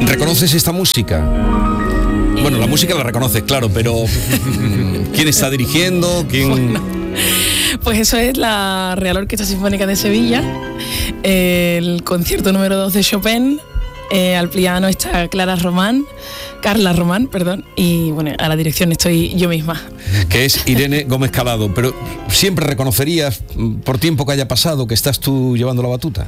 ¿Reconoces esta música? Bueno, la música la reconoces, claro, pero ¿quién está dirigiendo? ¿Quién...? Bueno, pues eso es la Real Orquesta Sinfónica de Sevilla, el concierto número 2 de Chopin. Al piano está Carla Román, y bueno, a la dirección estoy yo misma. Que es Irene Gómez Calado, pero ¿siempre reconocerías, por tiempo que haya pasado, que estás tú llevando la batuta?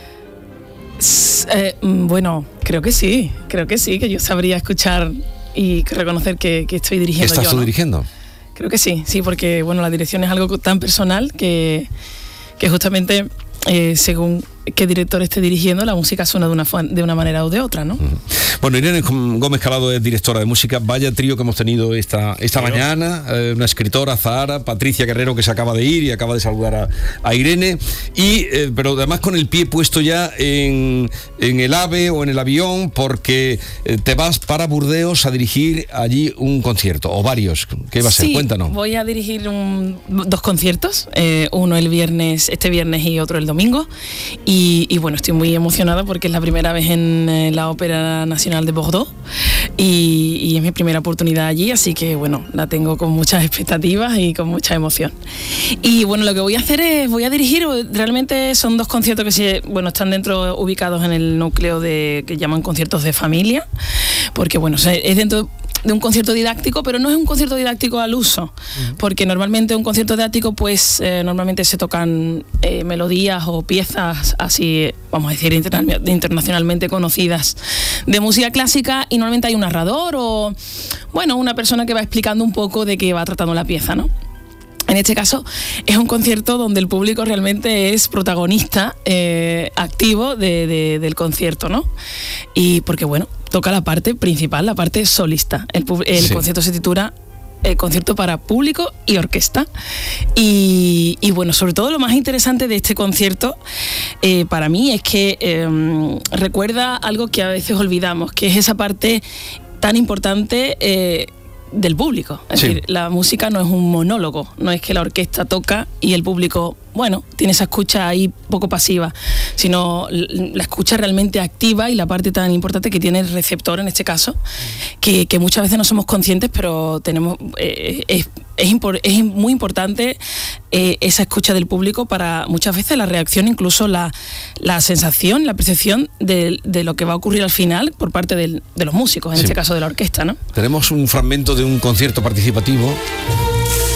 Bueno, creo que sí, que yo sabría escuchar y reconocer que estoy dirigiendo yo. ¿Estás tú dirigiendo? Creo que sí, porque bueno, la dirección es algo tan personal que justamente según qué director esté dirigiendo, la música suena de una manera o de otra, ¿no? Bueno, Irene Gómez Calado es directora de música. Vaya trío que hemos tenido esta mañana, una escritora, Zahara, Patricia Guerrero, que se acaba de ir y acaba de saludar a Irene, pero además con el pie puesto ya en el AVE o en el avión, porque te vas para Burdeos a dirigir allí un concierto, o varios. ¿Qué va a ser? Sí, cuéntanos. Voy a dirigir 2 conciertos, uno este viernes y otro el domingo. Y bueno, estoy muy emocionada porque es la primera vez en la Ópera Nacional de Bordeaux y es mi primera oportunidad allí, así que bueno, la tengo con muchas expectativas y con mucha emoción. Y bueno, lo que voy a hacer voy a dirigir, realmente son 2 conciertos que están ubicados en el núcleo que llaman conciertos de familia, porque bueno, es dentro de un concierto didáctico, pero no es un concierto didáctico al uso, porque normalmente un concierto didáctico normalmente se tocan melodías o piezas así, vamos a decir, internacionalmente conocidas de música clásica, y normalmente hay un narrador o una persona que va explicando un poco de qué va tratando la pieza, ¿no? En este caso es un concierto donde el público realmente es protagonista activo del concierto, ¿no? Y porque toca la parte principal, la parte solista. El concierto se titula concierto para público y orquesta. Y bueno, sobre todo lo más interesante de este concierto para mí es que recuerda algo que a veces olvidamos, que es esa parte tan importante del público. Es decir, la música no es un monólogo, no es que la orquesta toca y el público, tiene esa escucha ahí poco pasiva, sino la escucha realmente activa y la parte tan importante que tiene el receptor en este caso, que muchas veces no somos conscientes, pero tenemos es muy importante esa escucha del público para muchas veces la reacción, incluso la sensación, la percepción de lo que va a ocurrir al final por parte de los músicos, en este caso de la orquesta, ¿no? Tenemos un fragmento de un concierto participativo